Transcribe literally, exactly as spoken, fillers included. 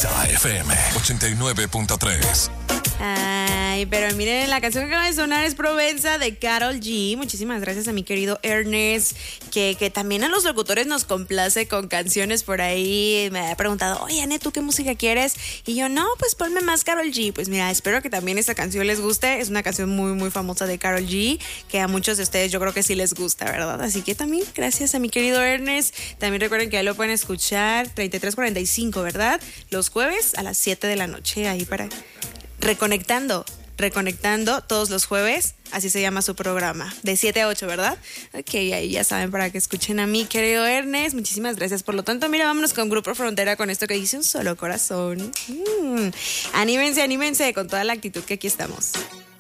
Exa F M ochenta y nueve punto tres. Ay, pero miren, la canción que acaba de sonar es Provenza de Karol G. Muchísimas gracias a mi querido Ernest, que, que también a los locutores nos complace con canciones por ahí. Me ha preguntado, oye, Anet, ¿tú qué música quieres? Y yo, no, pues ponme más Karol G. Pues mira, espero que también esta canción les guste. Es una canción muy, muy famosa de Karol G, que a muchos de ustedes yo creo que sí les gusta, ¿verdad? Así que también gracias a mi querido Ernest. También recuerden que ahí lo pueden escuchar treinta y tres cuarenta y cinco, ¿verdad? Los jueves a las siete de la noche, ahí para... Reconectando, reconectando todos los jueves, así se llama su programa, de siete a ocho, ¿verdad? Ok, ahí ya saben, para que escuchen a mí, querido Ernest, muchísimas gracias. Por lo tanto, mira, vámonos con Grupo Frontera con esto que dice Un Solo Corazón. Mm. Anímense, anímense con toda la actitud que aquí estamos.